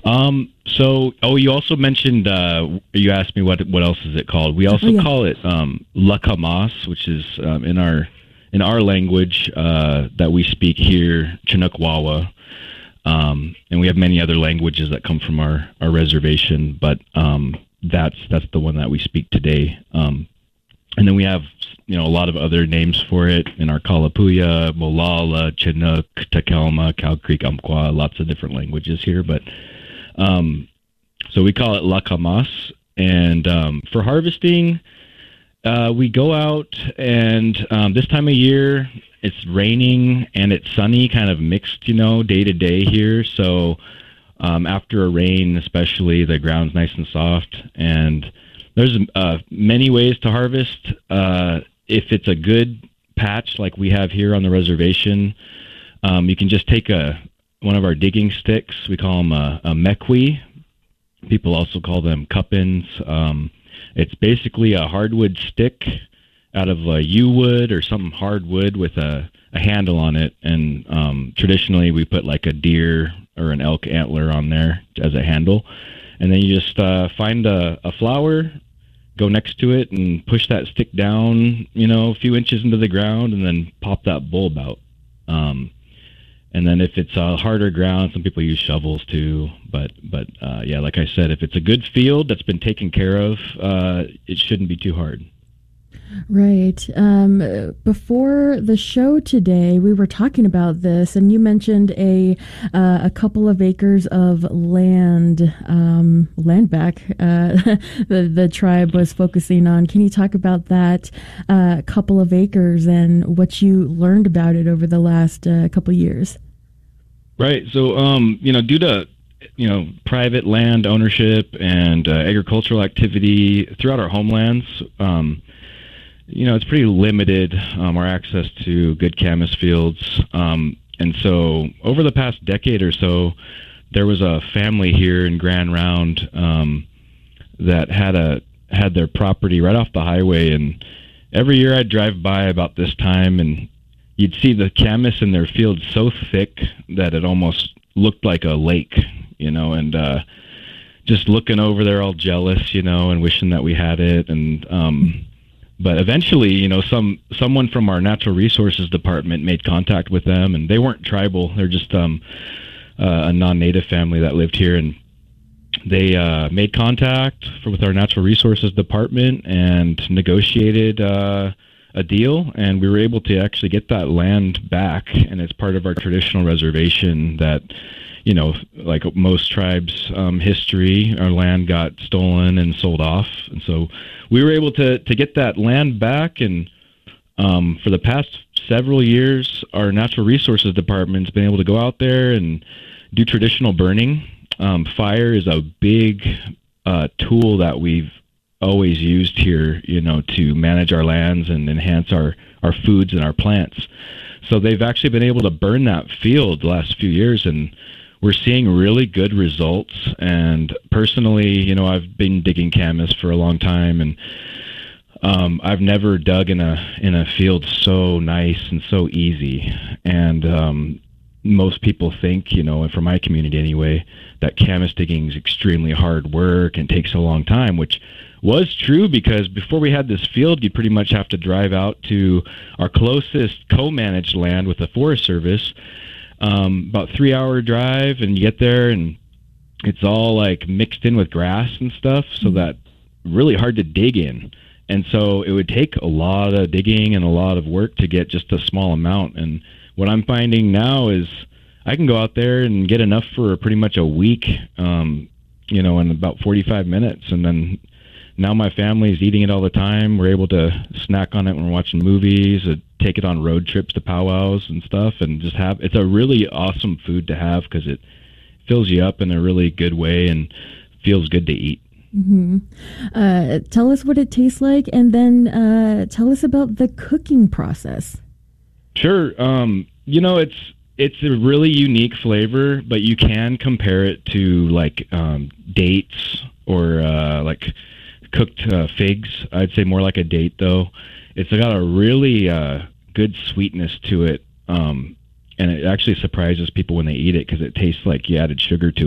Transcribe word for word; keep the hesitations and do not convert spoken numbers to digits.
Um. So, oh, you also mentioned. Uh, you asked me what what else is it called? We Oh also yeah. call it um, lakamas, which is um, in our in our language uh, that we speak here, Chinookwawa. Um, and we have many other languages that come from our, our reservation, but um, that's that's the one that we speak today. Um, and then we have you know a lot of other names for it in our Kalapuya, Molala, Chinook, Takelma, Cow Creek, Umpqua, lots of different languages here. But um, so we call it lakamas. And um, for harvesting, uh, we go out, and um, this time of year, it's raining and it's sunny, kind of mixed, you know, day to day here. So um, after a rain, especially, the ground's nice and soft. And there's uh, many ways to harvest. Uh, if it's a good patch like we have here on the reservation, um, you can just take a one of our digging sticks. We call them a, a mekwi. People also call them cuppins. Um, it's basically a hardwood stick out of a yew wood or some hardwood with a, a handle on it. And um, traditionally, we put like a deer or an elk antler on there as a handle. And then you just uh, find a, a flower, go next to it, and push that stick down, you know, a few inches into the ground, and then pop that bulb out. Um, And then if it's a harder ground, some people use shovels too. But but uh, yeah, like I said, if it's a good field that's been taken care of, uh, it shouldn't be too hard. Right. Um, before the show today, we were talking about this, and you mentioned a uh, a couple of acres of land um, land back. Uh, the the tribe was focusing on. Can you talk about that uh, couple of acres and what you learned about it over the last uh, couple of years? Right. So um, you know, due to you know private land ownership and uh, agricultural activity throughout our homelands. Um, You know, it's pretty limited, um, our access to good camas fields. Um, and so over the past decade or so, there was a family here in Grand Round um, that had a had their property right off the highway. And every year I'd drive by about this time, and you'd see the camas in their field so thick that it almost looked like a lake, you know, and uh, just looking over there all jealous, you know, and wishing that we had it. And um But eventually, you know, some someone from our natural resources department made contact with them, and they weren't tribal. They're just um, uh, a non-native family that lived here, and they uh, made contact for, with our natural resources department and negotiated uh, a deal, and we were able to actually get that land back, and it's part of our traditional reservation that, you know, like most tribes' um, history, our land got stolen and sold off, and so we were able to to get that land back. And um, for the past several years, our natural resources department's been able to go out there and do traditional burning. Um, fire is a big uh, tool that we've always used here, you know, to manage our lands and enhance our our foods and our plants. So they've actually been able to burn that field the last few years, and we're seeing really good results. And personally, you know, I've been digging camas for a long time, and um, I've never dug in a in a field so nice and so easy. And um, most people think, you know, from my community anyway, that camas digging is extremely hard work and takes a long time, which was true, because before we had this field, you'd pretty much have to drive out to our closest co-managed land with the Forest Service, um, about three hour drive, and you get there and it's all like mixed in with grass and stuff, so that really hard to dig in. And so it would take a lot of digging and a lot of work to get just a small amount. And what I'm finding now is I can go out there and get enough for pretty much a week, um, you know, in about forty-five minutes. And then now my family's eating it all the time. We're able to snack on it when we're watching movies, uh, take it on road trips to powwows and stuff, and just have, it's a really awesome food to have because it fills you up in a really good way and feels good to eat. Mm-hmm. Uh, tell us what it tastes like, and then uh, tell us about the cooking process. Sure. Um, you know, it's it's a really unique flavor, but you can compare it to like um, dates or uh, like cooked uh, figs. I'd say more like a date, though. It's got a really uh, good sweetness to it, um, and it actually surprises people when they eat it because it tastes like you added sugar to it.